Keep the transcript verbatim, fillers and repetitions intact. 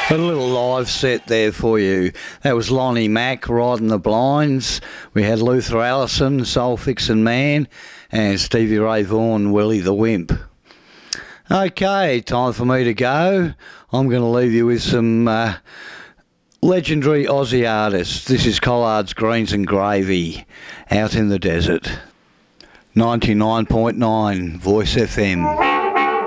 A little live set there for you. That was Lonnie Mack riding the blinds. We had Luther Allison, Soul Fixin' Man, and Stevie Ray Vaughan, Willie the Wimp. Okay, time for me to go. I'm going to leave you with some uh, legendary Aussie artists. This is Collard's Greens and Gravy, Out in the Desert. ninety-nine point nine Voice F M.